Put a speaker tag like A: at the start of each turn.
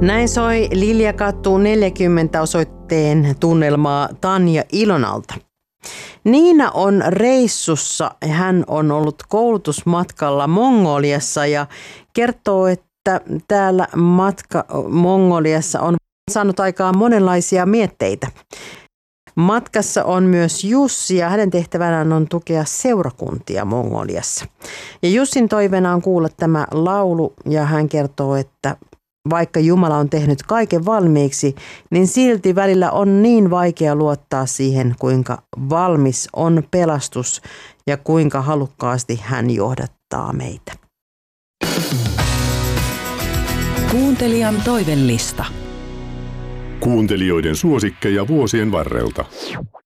A: Näin soi Liljakatu 40 osoitteen tunnelmaa Tanja Ilonalta. Niina on reissussa. Hän on ollut koulutusmatkalla Mongoliassa ja kertoo, että täällä matka Mongoliassa on saanut aikaan monenlaisia mietteitä. Matkassa on myös Jussi ja hänen tehtävänään on tukea seurakuntia Mongoliassa. Ja Jussin toiveena on kuulla tämä laulu ja hän kertoo, että vaikka Jumala on tehnyt kaiken valmiiksi, niin silti välillä on niin vaikea luottaa siihen, kuinka valmis on pelastus ja kuinka halukkaasti hän johdattaa meitä.
B: Kuuntelijan toivellista.
C: Kuuntelijoiden suosikkeja vuosien varrelta.